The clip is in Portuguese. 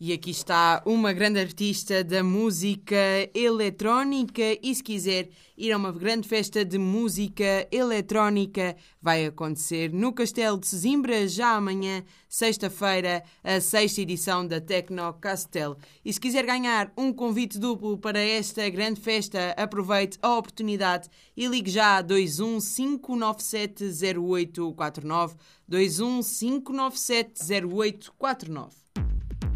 E aqui está uma grande artista da música eletrónica e se quiser ir a uma grande festa de música eletrónica, vai acontecer no Castelo de Sesimbra já amanhã, sexta-feira, a 6ª edição da Tecno Castel. E se quiser ganhar um convite duplo para esta grande festa, aproveite a oportunidade e ligue já a 215970849, 215970849.